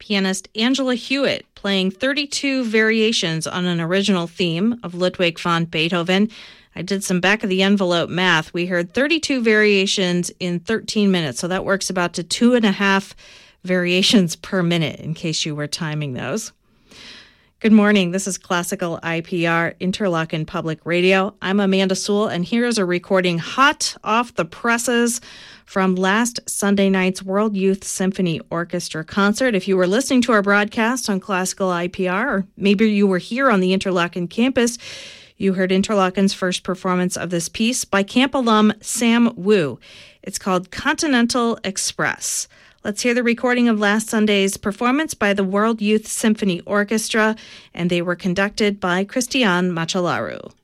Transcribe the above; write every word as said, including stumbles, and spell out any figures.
Pianist Angela Hewitt playing thirty-two variations on an original theme of Ludwig van Beethoven. I did some back-of-the-envelope math. We heard thirty-two variations in thirteen minutes, so that works about to two and a half variations per minute, in case you were timing those. Good morning. This is Classical I P R, Interlochen Public Radio. I'm Amanda Sewell, and here is a recording hot off the presses from last Sunday night's World Youth Symphony Orchestra concert. If you were listening to our broadcast on Classical I P R, or maybe you were here on the Interlochen campus, you heard Interlochen's first performance of this piece by camp alum Sam Wu. It's called Continental Express. Let's hear the recording of last Sunday's performance by the World Youth Symphony Orchestra, and they were conducted by Christian Machalaru.